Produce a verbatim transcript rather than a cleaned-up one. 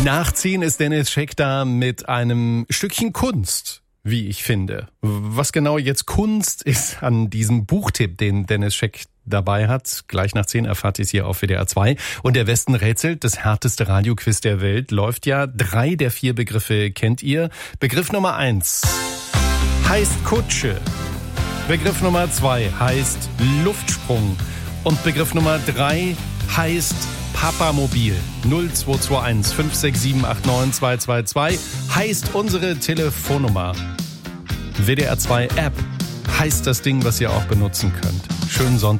Nachziehen ist Dennis Scheck da mit einem Stückchen Kunst, wie ich finde. Was genau jetzt Kunst ist an diesem Buchtipp, den Dennis Scheck dabei hat, gleich nach zehn erfahrt ihr es hier auf W D R zwei. Und der Westen rätselt, das härteste Radioquiz der Welt, läuft ja. Drei der vier Begriffe kennt ihr. Begriff Nummer eins heißt Kutsche. Begriff Nummer zwei heißt Luftsprung. Und Begriff Nummer drei heißt Papamobil. null zwei zwei eins fünf sechs sieben acht neun zwei zwei zwei heißt unsere Telefonnummer. W D R zwei App heißt das Ding, was ihr auch benutzen könnt. Schönen Sonntag.